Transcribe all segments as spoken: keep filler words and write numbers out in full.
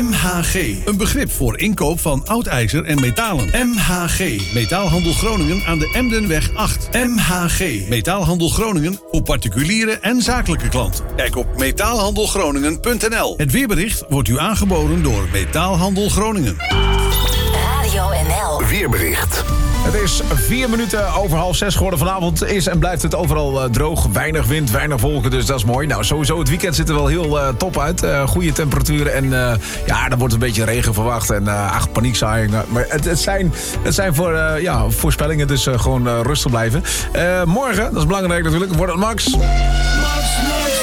M H G, een begrip voor inkoop van oud ijzer en metalen. M H G, Metaalhandel Groningen aan de Emdenweg acht. M H G, Metaalhandel Groningen voor particuliere en zakelijke klanten. Kijk op metaalhandelgroningen punt n l. Het weerbericht wordt u aangeboden door Metaalhandel Groningen. Radio N L. Weerbericht. Het is vier minuten over half zes geworden. Vanavond is en blijft het overal uh, droog. Weinig wind, weinig wolken, dus dat is mooi. Nou, sowieso het weekend ziet er wel heel uh, top uit. Uh, goede temperaturen en uh, ja, er wordt een beetje regen verwacht. En uh, ach, paniekzaaiing. Maar het, het, zijn, het zijn voor, uh, ja, voorspellingen, dus uh, gewoon uh, rustig blijven. Uh, morgen, dat is belangrijk natuurlijk, wordt het max. Max, max,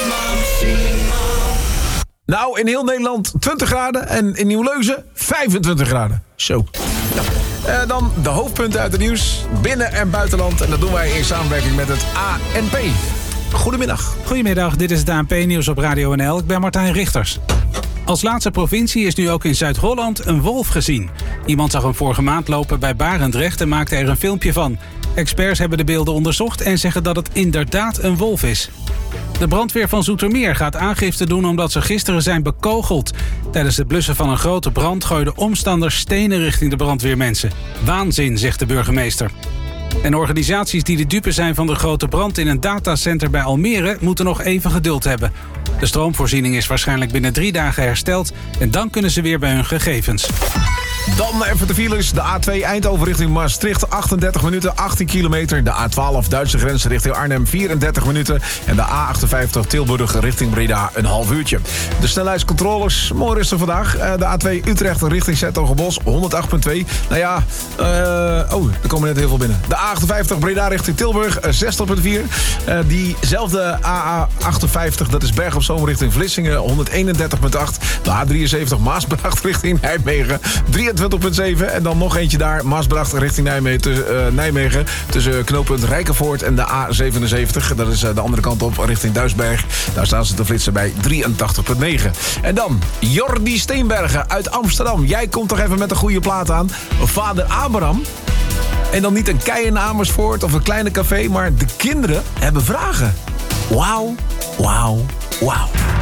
maximaal. Nou, in heel Nederland twintig graden en in Nieuw-Leuzen vijfentwintig graden. Zo. Ja. Uh, dan de hoofdpunten uit het nieuws, binnen- en buitenland. En dat doen wij in samenwerking met het A N P. Goedemiddag. Goedemiddag, dit is het A N P-nieuws op Radio N L. Ik ben Martijn Richters. Als laatste provincie is nu ook in Zuid-Holland een wolf gezien. Iemand zag hem vorige maand lopen bij Barendrecht en maakte er een filmpje van. Experts hebben de beelden onderzocht en zeggen dat het inderdaad een wolf is. De brandweer van Zoetermeer gaat aangifte doen omdat ze gisteren zijn bekogeld. Tijdens het blussen van een grote brand gooiden omstanders stenen richting de brandweermensen. Waanzin, zegt de burgemeester. En organisaties die de dupe zijn van de grote brand in een datacenter bij Almere moeten nog even geduld hebben. De stroomvoorziening is waarschijnlijk binnen drie dagen hersteld en dan kunnen ze weer bij hun gegevens. Dan even de files. De A twee Eindhoven richting Maastricht, achtendertig minuten, achttien kilometer. De A twaalf Duitse grens richting Arnhem, vierendertig minuten. En de A achtenvijftig Tilburg richting Breda, een half uurtje. De snelheidscontroles, mooi rustig vandaag. De A twee Utrecht richting 's-Hertogenbosch, honderdacht komma twee. Nou ja, uh, oh, er komen net heel veel binnen. De A achtenvijftig Breda richting Tilburg, zestig komma vier. Uh, diezelfde A achtenvijftig, dat is Berg op Zoom richting Vlissingen, honderdeenendertig komma acht. De A drieënzeventig Maasbracht richting Nijmegen, drieëntwintig komma zeven. En dan nog eentje daar, Maasbracht richting Nijmegen, tussen, uh, Nijmegen, tussen knooppunt Rijkenvoort en de A zevenenzeventig. Dat is uh, de andere kant op, richting Duisberg. Daar staan ze te flitsen bij drieëntachtig komma negen. En dan Jordi Steenbergen uit Amsterdam. Jij komt toch even met een goede plaat aan. Vader Abraham. En dan niet een kei in Amersfoort of een kleine café, maar de kinderen hebben vragen. Wauw, wauw, wauw.